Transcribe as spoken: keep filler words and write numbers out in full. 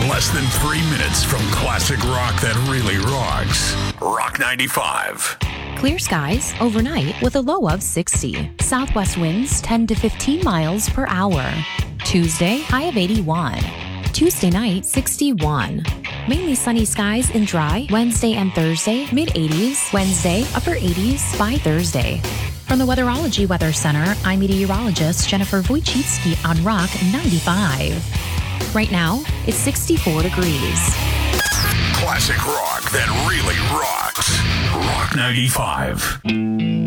less than three minutes from classic rock that really rocks. Rock ninety-five. Clear skies overnight with a low of sixty. Southwest winds ten to fifteen miles per hour. Tuesday, high of eighty-one. Tuesday night, sixty-one. Mainly sunny skies and dry. Wednesday and Thursday, mid eighties. Wednesday, upper eighties by Thursday. From the Weatherology Weather Center, I'm meteorologist Jennifer Wojcicki on Rock ninety-five. Right now, it's sixty-four degrees. Classic rock that really rocks. Rock ninety-five.